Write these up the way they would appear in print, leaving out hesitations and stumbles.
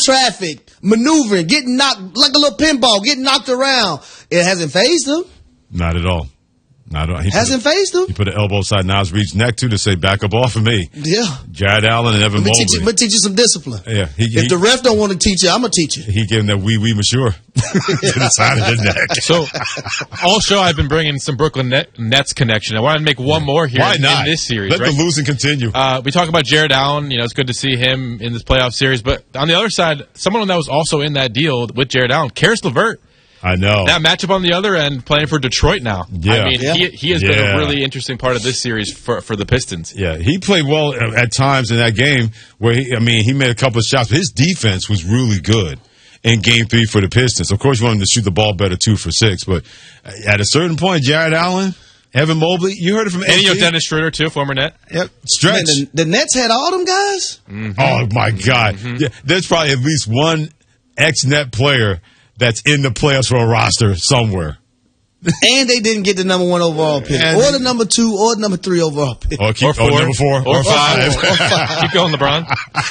traffic, maneuvering, getting knocked like a little pinball, getting knocked around. It hasn't fazed him. Not at all. Not at all. Hasn't fazed him. He put an elbow side Nas Reed's neck to say, back up off of me. Yeah. Jared Allen and Evan Mobley. I'm going to teach you some discipline. Yeah. If the ref don't want to teach you, I'm going to teach you. He gave him that wee mature to the side of the neck. So, all show I've been bringing some Brooklyn Nets connection. I wanted to make one more here in this series. Let the losing continue. We talk about Jared Allen. It's good to see him in this playoff series. But on the other side, someone that was also in that deal with Jared Allen, Karis LeVert. I know. That matchup on the other end, playing for Detroit now. Yeah. I mean, he has been a really interesting part of this series for the Pistons. Yeah, he played well at times in that game where, he made a couple of shots. But his defense was really good in Game 3 for the Pistons. Of course, you want him to shoot the ball better, 2 for 6. But at a certain point, Jared Allen, Evan Mobley, you heard it from and Dennis Schroeder, too, former Net. Yep, stretch. Man, the Nets had all them guys? Mm-hmm. Oh, my God. Mm-hmm. Yeah, there's probably at least one ex-Net player that's in the playoffs for a roster somewhere. And they didn't get the number 1 overall pick, or the number 2, or the number 3 overall pick. Or 4. Number 4. Or 5. Keep going, LeBron.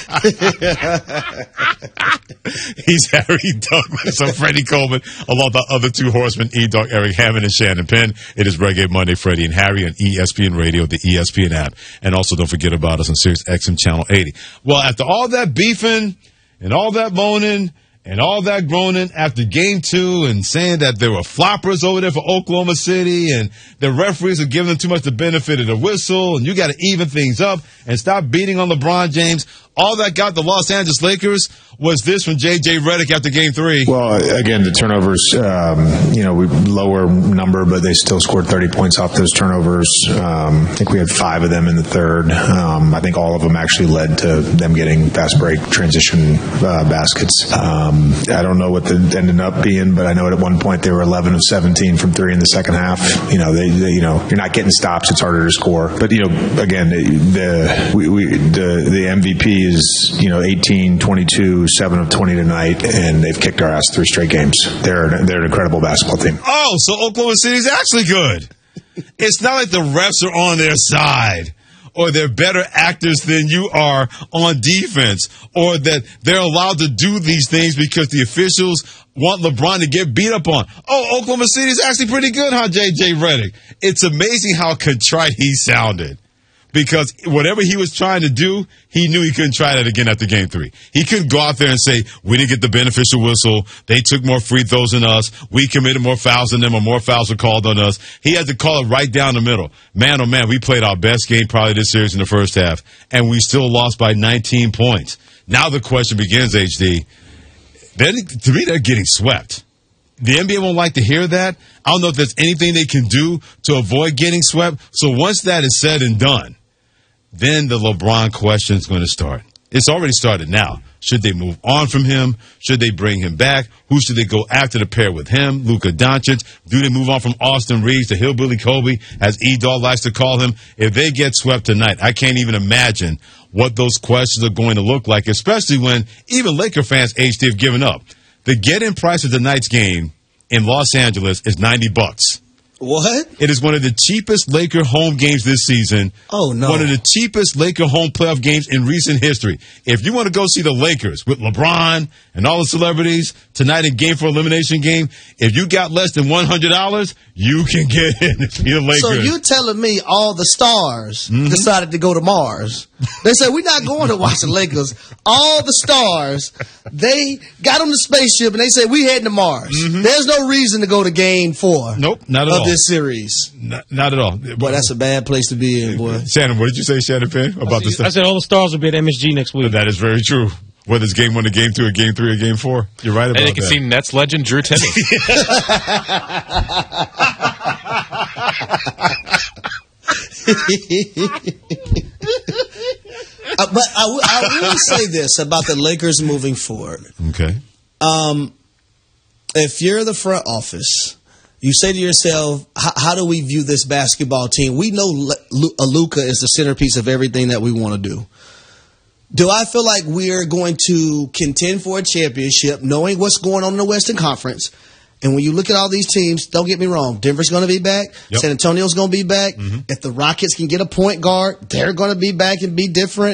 He's Harry Douglas. I'm Freddie Coleman, along with the other 2 horsemen, E-Dog, Eric Hammond, and Shannon Penn. It is Reggae Monday, Freddie and Harry on ESPN Radio, the ESPN app. And also don't forget about us on Sirius XM Channel 80. Well, after all that beefing and all that moaning, and all that groaning after Game 2 and saying that there were floppers over there for Oklahoma City and the referees are giving them too much the benefit of the whistle and you got to even things up and stop beating on LeBron James. All that got the Los Angeles Lakers was this from J.J. Redick after Game 3. Well, again, the turnovers, we lower number, but they still scored 30 points off those turnovers. I think we had 5 of them in the third. I think all of them actually led to them getting fast break transition baskets. I don't know what they ended up being, but I know at one point they were 11 of 17 from 3 in the second half. You're not getting stops. It's harder to score. But, again, the MVP is 18, 22, 7 of 20 tonight, and they've kicked our ass 3 straight games. They're an incredible basketball team. Oh, so Oklahoma City's actually good. It's not like the refs are on their side, or they're better actors than you are on defense, or that they're allowed to do these things because the officials want LeBron to get beat up on. Oh, Oklahoma City's actually pretty good, huh, J.J. Redick? It's amazing how contrite he sounded. Because whatever he was trying to do, he knew he couldn't try that again after Game 3. He couldn't go out there and say, we didn't get the beneficial whistle. They took more free throws than us. We committed more fouls than them, or more fouls were called on us. He had to call it right down the middle. Man, oh man, we played our best game probably this series in the first half, and we still lost by 19 points. Now the question begins, HD. To me, they're getting swept. The NBA won't like to hear that. I don't know if there's anything they can do to avoid getting swept. So once that is said and done, then the LeBron question is going to start. It's already started now. Should they move on from him? Should they bring him back? Who should they go after to pair with him? Luka Doncic? Do they move on from Austin Reeves to Hillbilly Kobe, as E-Dog likes to call him? If they get swept tonight, I can't even imagine what those questions are going to look like, especially when even Laker fans, HD, have given up. The get-in price of tonight's game in Los Angeles is $90. What? It is one of the cheapest Laker home games this season. Oh, no. One of the cheapest Laker home playoff games in recent history. If you want to go see the Lakers with LeBron and all the celebrities tonight in Game 4 elimination game, if you got less than $100, you can get in to see the Lakers. So you telling me all the stars decided to go to Mars? They said, we're not going to watch the Lakers. All the stars, they got on the spaceship and they said, we heading to Mars. There's no reason to go to Game 4. Nope, not at all. Of this series. Not at all. Boy, that's a bad place to be in, boy. Shannon, what did you say, Shannon Penn? About this? I said all the stars will be at MSG next week. That is very true. Whether it's Game 1 or Game 2 or Game 3 or Game 4. You're right about that. And you can see Nets legend Drew Timme. But I will say this about the Lakers moving forward. Okay. If you're the front office, you say to yourself, how do we view this basketball team? We know Luka is the centerpiece of everything that we want to do. Do I feel like we're going to contend for a championship knowing what's going on in the Western Conference? And when you look at all these teams, don't get me wrong, Denver's going to be back. Yep. San Antonio's going to be back. If the Rockets can get a point guard, they're going to be back and be different.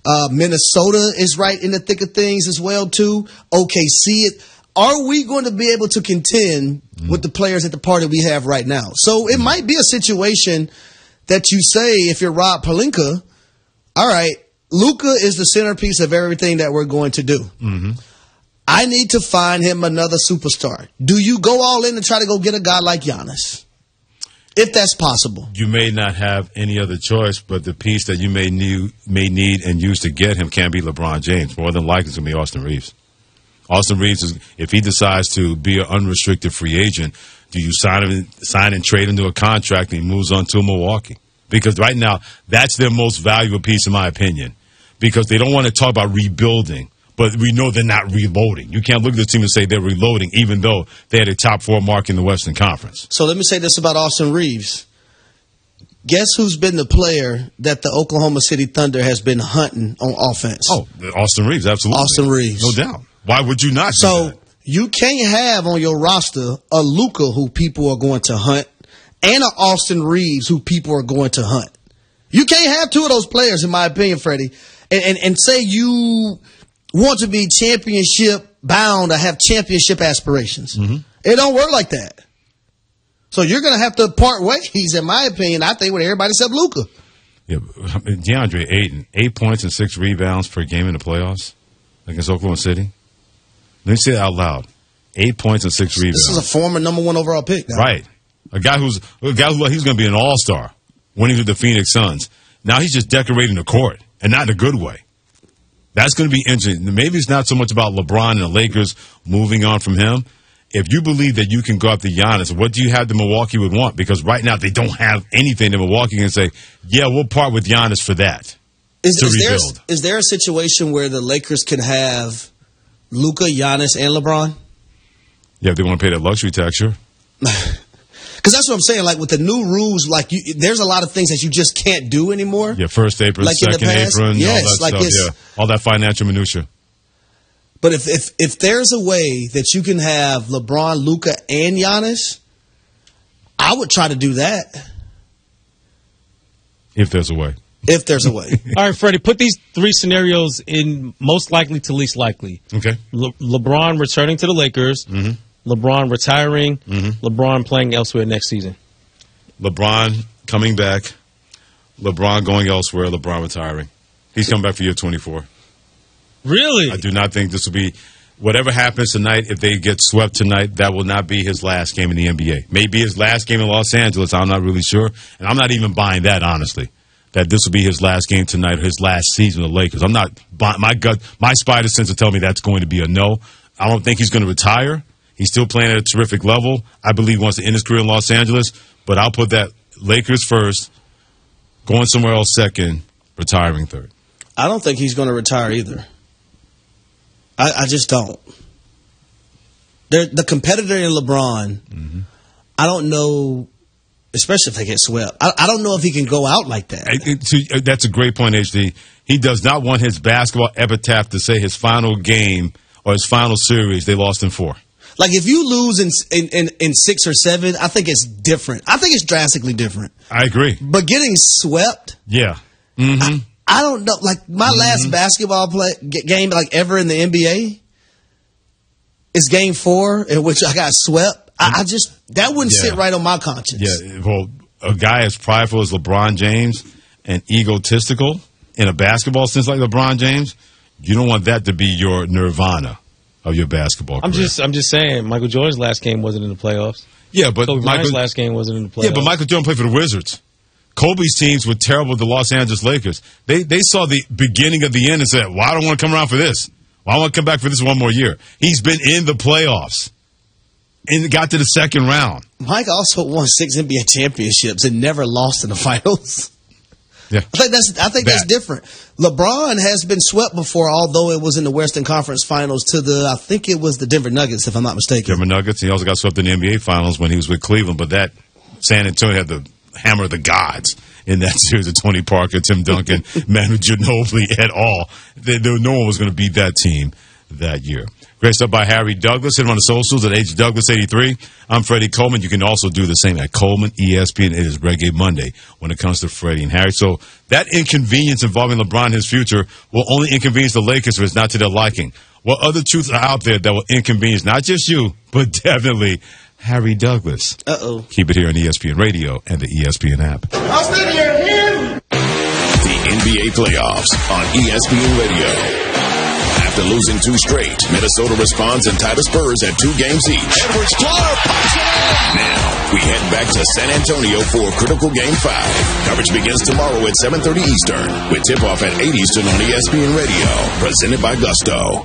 Minnesota is right in the thick of things as well, too. OKC. Are we going to be able to contend with the players at the party we have right now? So it might be a situation that you say, if you're Rob Pelinka, all right, Luka is the centerpiece of everything that we're going to do. Mm-hmm. I need to find him another superstar. Do you go all in and try to go get a guy like Giannis? If that's possible. You may not have any other choice, but the piece that you may need and use to get him can't be LeBron James. More than likely, it's going to be Austin Reeves. Austin Reeves, if he decides to be an unrestricted free agent, do you sign and trade into a contract and he moves on to Milwaukee? Because right now, that's their most valuable piece, in my opinion. Because they don't want to talk about rebuilding, but we know they're not reloading. You can't look at the team and say they're reloading, even though they had a top 4 mark in the Western Conference. So let me say this about Austin Reeves. Guess who's been the player that the Oklahoma City Thunder has been hunting on offense? Oh, Austin Reeves, absolutely. Austin Reeves. No doubt. Why would you not do So that? you can't have on your roster a Luka who people are going to hunt and an Austin Reeves who people are going to hunt. You can't have two of those players, in my opinion, Freddie, and say you want to be championship bound or have championship aspirations. Mm-hmm. It don't work like that. So you're going to have to part ways, in my opinion, I think, with everybody except Luka. Yeah, DeAndre Ayton, 8 points and 6 rebounds per game in the playoffs against Oklahoma City. Let me say it out loud. 8 points and 6 rebounds. This is a former number 1 overall pick. Now. Right. A guy who's he's going to be an all-star when he's with the Phoenix Suns. Now he's just decorating the court, and not in a good way. That's going to be interesting. Maybe it's not so much about LeBron and the Lakers moving on from him. If you believe that you can go after Giannis, what do you have that Milwaukee would want? Because right now they don't have anything that Milwaukee can say, yeah, we'll part with Giannis for that. Is there a situation where the Lakers can have Luka, Giannis, and LeBron? Yeah, if they want to pay that luxury tax, sure. Because that's what I'm saying. Like with the new rules, like there's a lot of things that you just can't do anymore. Yeah, first apron, like second apron, yes, all that stuff. Yeah, all that financial minutia. But if there's a way that you can have LeBron, Luka, and Giannis, I would try to do that. If there's a way. If there's a way. All right, Freddie, put these 3 scenarios in most likely to least likely. Okay. LeBron returning to the Lakers, LeBron retiring, LeBron playing elsewhere next season. LeBron coming back, LeBron going elsewhere, LeBron retiring. He's coming back for year 24. Really? I do not think this will be whatever happens tonight. If they get swept tonight, that will not be his last game in the NBA. Maybe his last game in Los Angeles. I'm not really sure, and I'm not even buying that, honestly. That this will be his last game tonight, or his last season of the Lakers. I'm not. My spider sense will tell me that's going to be a no. I don't think he's going to retire. He's still playing at a terrific level. I believe he wants to end his career in Los Angeles, but I'll put that Lakers first, going somewhere else second, retiring third. I don't think he's going to retire either. I just don't. The competitor in LeBron, I don't know, especially if they get swept, I don't know if he can go out like that. That's a great point, HD. He does not want his basketball epitaph to say his final game or his final series, they lost in 4. Like, if you lose in 6 or 7, I think it's different. I think it's drastically different. I agree. But getting swept? Yeah. I don't know. Like, my last basketball game, like, ever in the NBA is Game 4, in which I got swept. I just, that wouldn't sit right on my conscience. Yeah, well, a guy as prideful as LeBron James and egotistical in a basketball sense like LeBron James, you don't want that to be your nirvana of your basketball career. I'm just saying, Michael Jordan's last game wasn't in the playoffs. Yeah, but Kobe Bryant's last game wasn't in the playoffs. Yeah, but Michael Jordan played for the Wizards. Kobe's teams were terrible with the Los Angeles Lakers. They saw the beginning of the end and said, well, I don't want to come around for this. Well, I want to come back for this one more year. He's been in the playoffs and got to the second round. Mike also won 6 NBA championships and never lost in the finals. Yeah. I think that's different. LeBron has been swept before, although it was in the Western Conference Finals I think it was the Denver Nuggets, if I'm not mistaken. Denver Nuggets. He also got swept in the NBA Finals when he was with Cleveland, but that San Antonio had the hammer of the gods in that series of Tony Parker, Tim Duncan, Manu Ginobili et al. No one was going to beat that team. that year. Great stuff by Harry Douglas. Hit him on the socials at HDouglas83. I'm Freddie Coleman. You can also do the same at Coleman ESPN. It is Reggae Monday when it comes to Freddie and Harry. So that inconvenience involving LeBron and his future will only inconvenience the Lakers if it's not to their liking. What other truths are out there that will inconvenience not just you, but definitely Harry Douglas? Uh-oh. Keep it here on ESPN Radio and the ESPN app. I'll stand here and hear. The NBA playoffs on ESPN Radio. After losing 2 straight, Minnesota responds and tied the Spurs at 2 games each. Edwards, Clark, pops it in. Now, we head back to San Antonio for critical Game 5. Coverage begins tomorrow at 7:30 Eastern, with tip-off at 8 Eastern on ESPN Radio. Presented by Gusto.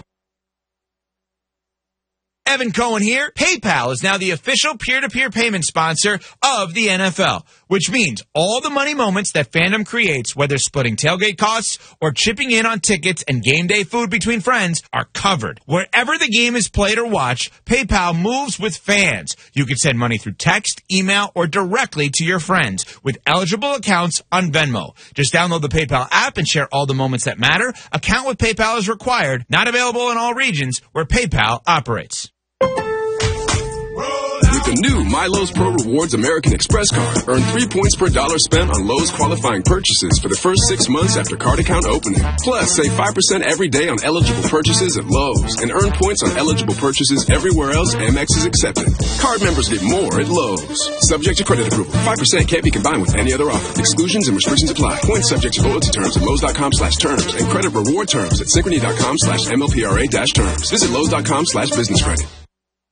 Evan Cohen here. PayPal is now the official peer-to-peer payment sponsor of the NFL, which means all the money moments that fandom creates, whether splitting tailgate costs or chipping in on tickets and game day food between friends, are covered. Wherever the game is played or watched, PayPal moves with fans. You can send money through text, email, or directly to your friends with eligible accounts on Venmo. Just download the PayPal app and share all the moments that matter. Account with PayPal is required. Not available in all regions where PayPal operates. With the new My Lowe's Pro Rewards American Express card, earn 3 points per dollar spent on Lowe's qualifying purchases for the first 6 months after card account opening. Plus, save 5% every day on eligible purchases at Lowe's and earn points on eligible purchases everywhere else Amex is accepted. Card members get more at Lowe's. Subject to credit approval. 5% can't be combined with any other offer. Exclusions and restrictions apply. Points subject to loyalty terms at Lowe's.com/terms and credit reward terms at Synchrony.com/MLPRA-terms. Visit Lowe's.com/business credit.